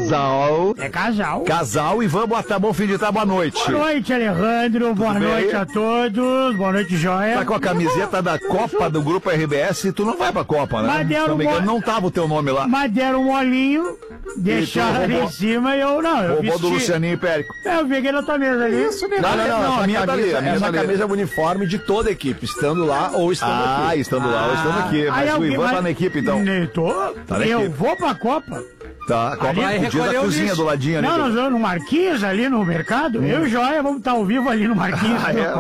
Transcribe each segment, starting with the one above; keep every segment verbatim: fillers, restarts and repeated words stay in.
Casal. É casal. Casal e vamos botar bom fim de tarde, boa noite. Boa noite, Alejandro. Boa bem? noite a todos. Boa noite, Joia. Tá com a camiseta da Copa do Grupo R B S e tu não vai pra Copa, né? Mas deram Se não me engano, mo- não tava o teu nome lá. Mas deram um molinho, deixaram ali roubou- em cima e eu não. Eu Roubou do vesti. Lucianinho Périco. É, eu peguei na tua mesa ali. Isso, né? Não, não, não, Não, a minha essa tá ali, camisa, a minha essa tá ali. camisa é o uniforme de toda a equipe, estando lá ou estando Ah, aqui. estando lá ou estando aqui. Aí Mas o alguém- Ivan tá mas- na equipe, então. Ne- Tô. Tá na eu equipe. vou pra Copa. Tá, a Copa Ali- podia da recolheu o cozinha lixo. do ladinho ali. Não, nós vamos no Marquinhos ali no mercado. Eu e o Joia vamos estar ao vivo ali no Marquinhos. Ah, é?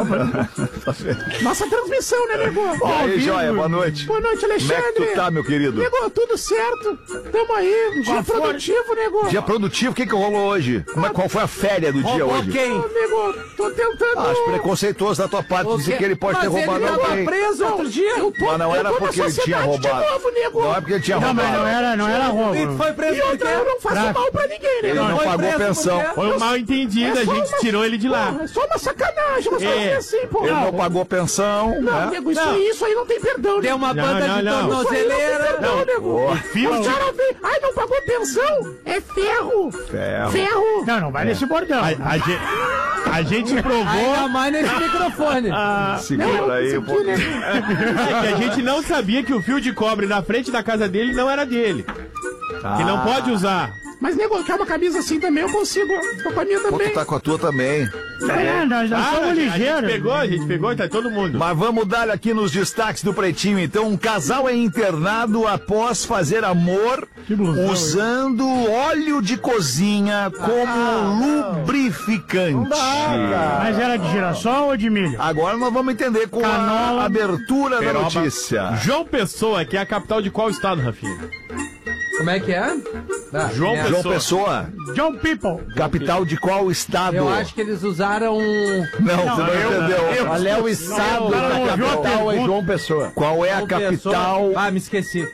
Nossa transmissão, né, nego? E aí, Joia, boa noite. Boa noite, Como é Alexandre. que tu tá, meu querido? Nego, tudo certo. Tamo aí, dia Qual foi? produtivo, nego. Dia produtivo, o que que rolou hoje? Como é, qual foi a férias do dia Roubou hoje? quem? Ô, nego, tô tentando... Ah, acho preconceituoso da tua parte O dizer quê? que ele pode Mas ter roubado ele tava alguém. preso outro dia. Eu tô, Mas não eu era tô na porque ele tinha sociedade roubado. de novo, nego. Não é porque ele tinha Não, mas roubado. não era, não era roubo. E tu foi preso por quê? Eu não faço Tráfico. mal pra ninguém, né? Ele não Foi pagou preso pensão. por quê? Foi um mal entendido, É a só gente uma- tirou ele de lá. Porra, é só uma sacanagem, mas É. é assim, pô. Ele não pagou pensão, Não, né? nego, isso, Não. aí, isso aí não tem perdão, Deu uma Não, banda não, de não. tornozeleira. Não, nego. Fio Os de- caras vêm, ai, não pagou pensão. É ferro. Ferro. Ferro. Não, não vai nesse bordão. A, a gente, a gente provou Ainda mais nesse microfone. Segura aí, pô. né? é, que a gente não sabia que o fio de cobre na frente da casa dele não era dele. Que não pode usar. Mas, nego, quer uma camisa assim também, eu consigo. Tô com a minha Pô, também. tu tá com a tua também. É, nós, nós Ah, somos a gente ligeiros. pegou, a gente pegou, tá todo mundo. Mas vamos dar aqui nos destaques do Pretinho, então. Um casal é internado após fazer amor Que blusão, usando óleo de cozinha como lubrificante. Mas era de girassol ou de milho? Agora nós vamos entender com Canola, a abertura da peroba. notícia. João Pessoa, que é a capital de qual estado, Rafinha? Como é que é? Ah, João é. João Pessoa. Pessoa, John People. capital de qual estado? Eu acho que eles usaram. Não, você não eu- entendeu. eu- Qual é o estado Não, da não, ouviu a capital é pergunta? João Pessoa? Qual é a João capital? Pessoa. Ah, me esqueci.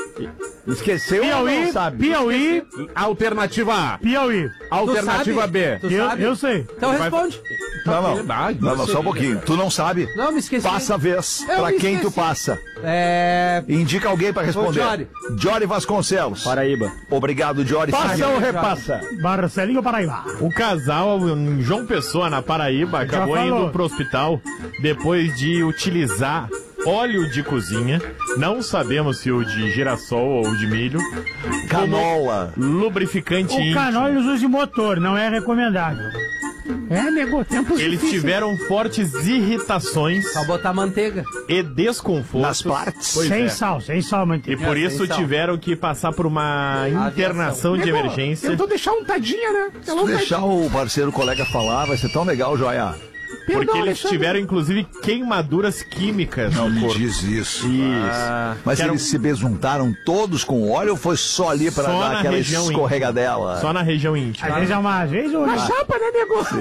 Esqueceu ou Piauí, não sabe? Piauí, Alternativa A. Piauí. Alternativa sabe? B. Tu Eu, sabe? eu sei. Então responde. Não, não. Não, não, só um pouquinho. Tu não sabe? Não, me esqueci. Passa a vez. Eu Pra me quem tu esqueci. passa? É. Indica alguém pra responder. Jory. Jory Vasconcelos. Paraíba. Obrigado, Jory. Passa ou repassa? Barcelinho Paraíba. O casal em João Pessoa, na Paraíba, acabou falou. indo pro hospital depois de utilizar óleo de cozinha, não sabemos se o de girassol ou de milho, Canola. lubrificante O íntimo. canal eles usam de motor, não é recomendável. É, nego, tempos Eles difíceis. tiveram fortes irritações Só botar manteiga. e desconfortos. Nas partes. Pois sem é. sal, sem sal, E manteiga. por É, isso sem sal. tiveram que passar por uma internação de Nego, emergência. Tentou deixar um tadinha, né? Se Ela um tu deixar tadinha. o parceiro, o colega falar, vai ser tão legal, Joia. Perdão, Porque eles Alexandre. tiveram, inclusive, queimaduras químicas Não no me corpo. diz isso. Isso. Mas Que era eles um- se besuntaram todos com óleo ou foi só ali pra Só dar na aquela região escorregadela? Só na região íntima. Às vezes é uma, às vezes Uma outra. chapa, né,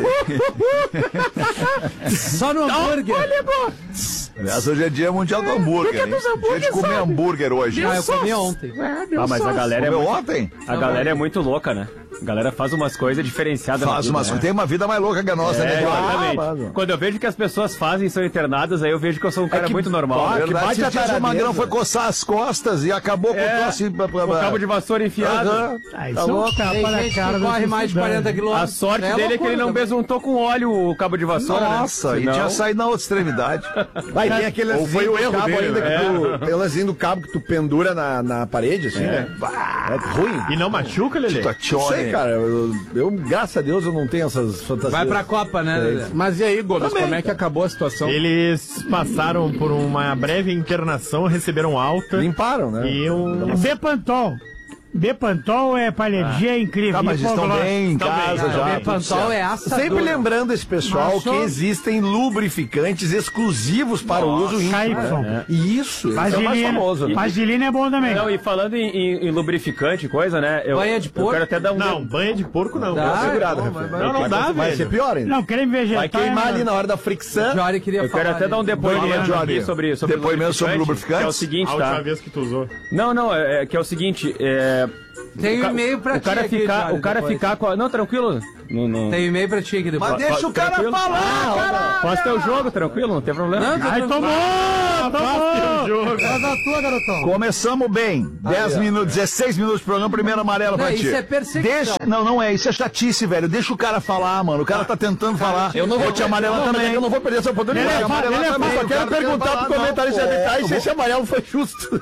nego? Só no hambúrguer. Ô, nego. Aliás, hoje é dia mundial do hambúrguer, porque hein? dos hambúrgueres, Dia de comer sabe? hambúrguer hoje. Ah, eu Sócio. comi ontem. É, meu Ah, mas a sócio. galera é Comeu muito, ontem? a galera é muito louca, né? A galera faz umas coisas diferenciadas. na Faz vida, umas... né? Tem uma vida mais louca que a nossa, né, É, Joia? exatamente. Ah, mas- Quando eu vejo que as pessoas fazem e são internadas, aí eu vejo que eu sou um cara que- muito normal. Ah, né? que bate a taradeza. O Magrão foi coçar as costas e acabou com É, o troço... Com o cabo de vassoura enfiado. Aham. Ah, isso Tá é um louco? tapa Tem na gente cara que do corre mais de cidadão. quarenta A quilômetros. sorte dele é que loucura ele não também. besuntou com óleo o cabo de vassoura, Nossa, né? e Senão- tinha saído na outra extremidade. Vai, tem aquele Ou foi o erro cabo dele, ainda né? que tu, tem o lazinho do cabo que tu pendura na, na parede, assim, né? É ruim. E não machuca, Lelê? Tá Não sei, cara. Eu, eu, graças a Deus, eu não tenho essas fantasias. Vai pra Copa, né? Lelê? Mas e aí, Gomes, como é que acabou a situação? Eles passaram por uma breve internação, receberam alta. Limparam, né? E um... Bepantol. Bepantol é pra alergia é incrível. Tá, mas estão Hipoglós- bem em Estão bem, casa tá. já. O tudo Bepantol certo. é assador. Sempre lembrando esse pessoal Mas só- que existem lubrificantes exclusivos para o uso íntimo. K Y. né? E isso, esse é o mais Vaselina. famoso. né? Vaselina é bom também. Não, e falando em, em- em lubrificante e coisa, né? Eu, Banha de eu porco? quero até dar um... Não, banha de porco não. Dá, segurado, é bom, Rafael. vai- Não, não dá, Vai ser velho. pior ainda. Não, creme vegetal. Vai queimar é- ali na hora da fricção. O Jory queria Eu quero falar até dar um aí. depoimento Fala, Jory. aqui sobre, sobre Depoimento sobre lubrificante, lubrificantes? que é o seguinte, A última tá? vez que tu usou. Não, não, é, é que é o seguinte, é, Tem um e-mail pra O ti cara aqui, ficar, Jorge, o cara depois. ficar com a... Não, tranquilo. Não, não... Tem um e-mail pra ti aqui depois. Mas deixa o cara Tranquilo? falar, cara. Posso ter o jogo, tranquilo, não tem problema. Não, tô Ai, tranquilo. tomou! Tomou! Faz a tua, garotão. Começamos bem. dez minutos, dezesseis minutos de programa, primeiro amarelo Não, pra ti. isso é perseguição. Deixa, não, não é. Isso é chatice, velho. Deixa o cara falar, mano. O cara tá tentando falar. Eu não vou te amarelar Não, mas também. é que eu não vou perder essa oportunidade. Ele é Vou te amarelar fa- ele é também. fa- Só eu quero quero perguntar falar, pro comentarista não, habitar pô, se esse amarelo foi justo.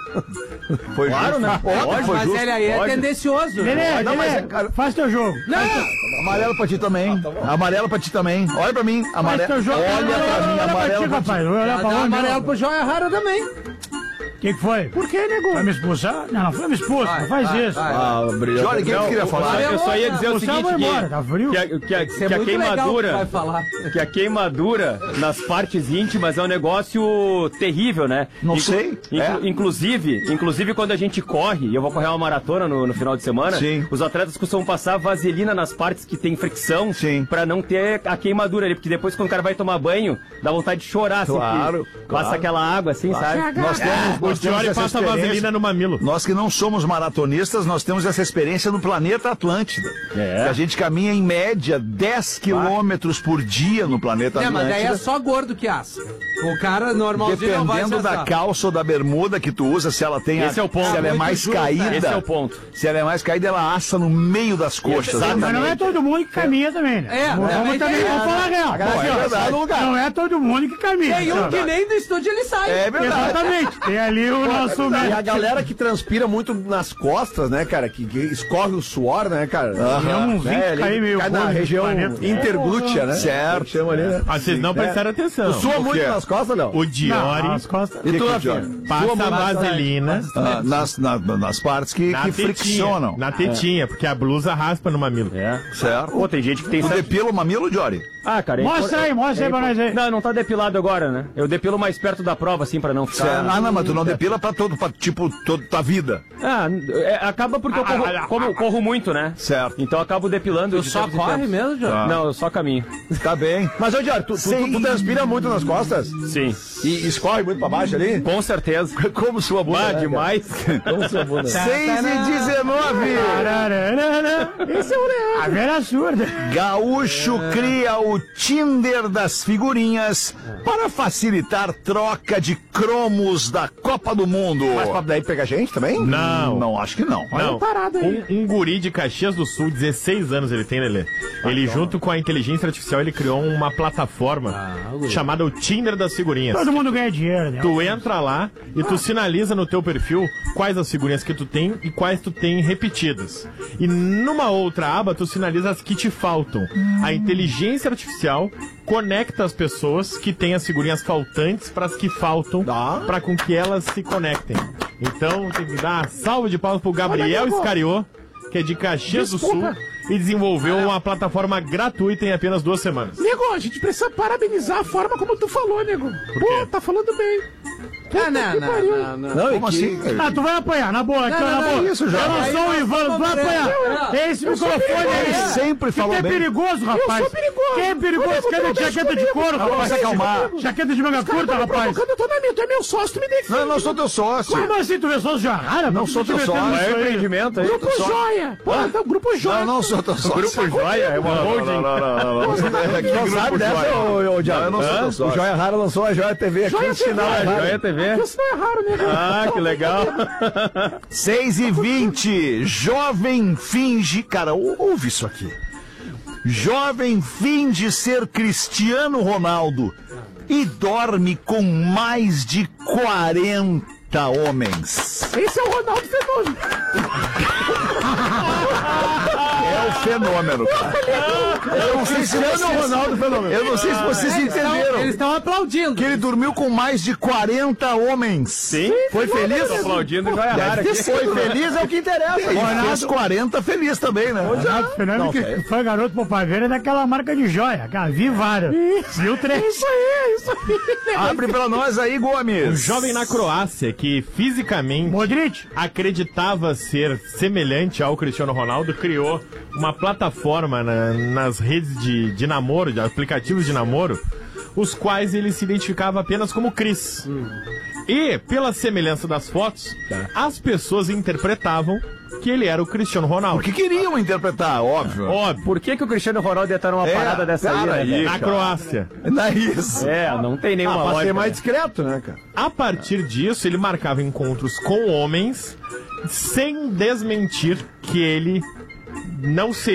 Foi Claro, né? Óbvio, foi Mas justo. ele aí é Pode. tendencioso. Lelê, Não, mas Lelê, é, cara- faz teu jogo. Não, Amarelo pra ti também. Amarelo pra ti também. Olha pra mim. Faz Amarelo. teu jogo. Olha pra mim. Olha pra ti, Amarelo pra ti. rapaz. Olha dá pra onde? amarelo pro Joia Rara também. O que que foi? Por que, nego? Vai me expulsar? Não, não foi me expulso. Vai, Não faz vai, isso. vai. Ah, brilhante. Jorge, o que tu queria falar? Eu só ia dizer o Expulsar, seguinte, vai embora, que, tá frio. que, a, que, a, Isso é que a muito legal que queimadura... tu vai falar. Que a queimadura nas partes íntimas é um negócio terrível, né? Não sei, inclu- é. Inclusive, inclusive quando a gente corre, e eu vou correr uma maratona no, no final de semana, Sim. os atletas costumam passar vaselina nas partes que tem fricção, Sim. pra não ter a queimadura ali, porque depois quando o cara vai tomar banho, dá vontade de chorar, assim, Claro, porque claro. passa aquela água assim, sabe? Nós temos, O nós temos Jory essa passa experiência. vaselina no mamilo. Nós que não somos maratonistas, nós temos essa experiência no planeta Atlântida. É. Que a gente caminha em média dez quilômetros por dia no planeta É, mas daí é Atlântida. só gordo que assa. O cara normalzinho não vai Dependendo se da assar. calça ou da bermuda que tu usa, se ela tem a- Esse é o ponto. se ela é Muito mais justo, caída. Esse é o ponto. Se ela é mais caída, ela assa no meio das coxas. Exatamente. Mas não é todo mundo que caminha também, né? É, vamos também também, tem vamos essa. falar a real. Bom, é verdade. Não é todo mundo que caminha. Tem um que nem do estúdio ele sai. É verdade. Exatamente. Tem ali o nosso... E a galera que transpira muito nas costas, né, cara? Que, que escorre o suor, né, cara? Tem uns vinte É, ali cair meio cai na gordo região planeta. interglútea, né? Certo. Chama ali, né? Ah, vocês não prestaram atenção. Tu sua O muito quê? nas costas, não? O Diori Não, as costas... E tu, que Rafinha? que passa Sua muito- vaselina Ah, nas, na- nas partes que, na que tetinha. friccionam. Na tetinha, porque a blusa raspa no mamilo. É. Certo. Pô, tem gente que tem... Tu depila o mamilo, Jory? Ah, cara... é Mostra aí, mostra aí pra nós aí. Não, não tá depilado agora, né? Eu depilo mais perto da prova, assim, pra não ficar... Certo. Ah, não, mas tu não depila pra todo, pra, tipo, toda tua vida. Ah, é, acaba porque eu corro, como eu corro muito, né? Certo. Então eu acabo depilando. Tu de só tempos em corre tempos. mesmo, João? Tá. Não, eu só caminho. Tá bem. Mas, ô, Diário, tu, tu, tu, tu transpira muito nas costas? Sim. E escorre muito pra baixo ali? Com certeza. Como sua bunda. Ah, né, demais. Como sua bunda? seis e dezenove. Esse é o real. A velha surda. Gaúcho cria o Tinder das figurinhas para facilitar troca de cromos da Copa do Mundo. Mas pra daí pegar gente também? Não. Não, acho que não. Não, parada aí. um, um guri de Caxias do Sul, dezesseis anos ele tem, Lelê. Ele, junto com a inteligência artificial, ele criou uma plataforma chamada o Tinder das figurinhas. Todo mundo ganha dinheiro, né? Tu entra lá e tu sinaliza no teu perfil quais as figurinhas que tu tem e quais tu tem repetidas. E numa outra aba, tu sinaliza as que te faltam. A inteligência artificial conecta as pessoas que têm as figurinhas faltantes para as que faltam, para com que elas se conectem. Então, tem que dar uma salva de palmas pro Gabriel Olha, Scariô, que é de Caxias do Desculpa. Sul, e desenvolveu uma plataforma gratuita em apenas duas semanas. Nego, a gente precisa parabenizar a forma como tu falou, nego. Pô, tá falando bem. Ah, não, que não, pariu. não, não. Não, Como assim? Ah, tu vai apanhar, na boa, aqui, Não, ó, não, na não, boa. isso já. Eu não Aí sou o nós Ivan, tu vamos vai apanhar. ver. Esse microfone Ele aí. sempre falou Que é bem. perigoso, rapaz. sou perigoso. Quem é perigoso? Olha, Cadê não de mexe jaqueta de comigo. couro, Não, rapaz? se acalmar. Jaqueta de manga curta, Cara, rapaz. provocando, eu tô na minha, tu é meu sócio, tu me defende. Não, eu não sou teu sócio. Como assim, tu vê só os rara? Não sou teu sócio. É um empreendimento aí. Grupo Joia. Pô, então, Grupo Joia. Não, não sou teu sócio. Grupo Joia é uma Não, holding. não, não, não, não, não. Que Não grupo sabe dessa, Joia? ô, ô, Diário? Não, eu não sou teu O sócio. Joia Rara lançou a Joia T V aqui, Joia o sinal T V. é raro. Joia T V? Isso não é raro, nego. Ah, que legal. seis e vinte. Jovem finge. Cara, ou- ouve isso aqui. Jovem finge ser Cristiano Ronaldo e dorme com mais de quarenta homens. Esse é o Ronaldo Fenômeno. É o fenômeno, cara. Eu não sei se vocês, Ronaldo Fenômeno. eu não sei se vocês entenderam. Eles estão aplaudindo. Que ele dormiu com mais de quarenta homens. Sim, foi feliz? Tô aplaudindo e Joia Rara Deve aqui. ter sido, né? Feliz é o que interessa. Ele fez quarenta feliz também, né? Renato Fernandes, que foi garoto propaganda daquela marca de joia, aquela Vivara. Viu três? Isso aí, isso aí. Abre pra nós aí, Um Gomes. jovem na Croácia que fisicamente Modric. acreditava ser semelhante ao Cristiano Ronaldo criou uma plataforma na- nas redes de, de namoro, de aplicativos de namoro, os quais ele se identificava apenas como Cris. E, pela semelhança das fotos, as pessoas interpretavam que ele era o Cristiano Ronaldo. Porque queriam interpretar, óbvio. Óbvio. Por que, que o Cristiano Ronaldo ia estar numa É, parada dessa cara, aí, né, aí, cara? Na Croácia. Não é isso. É, não tem nenhuma Ah, pra lógica. ser mais discreto, né, cara? A partir disso, ele marcava encontros com homens sem desmentir que ele não seria